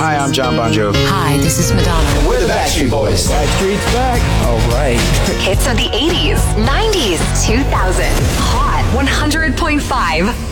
Hi, I'm John Bon Jovi. Hi, this is Madonna. We're the Backstreet Boys. Backstreet's back. All right. Hits of the 80s, 90s, 2000. Hot 100.5.